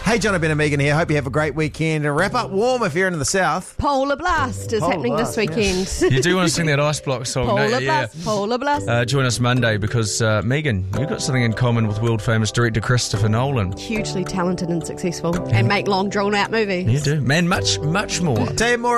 Hey, John, Ben and Megan here. Hope you have a great weekend. And wrap up warm if you're in the south. Polar Blast is happening this weekend. You do want to sing that Ice Block song, don't you? Polar Blast. Join us Monday because, Megan, you've got something in common with world-famous director Christopher Nolan. Hugely talented and successful and make long, drawn-out movies. You do. Man, much more. Tell you more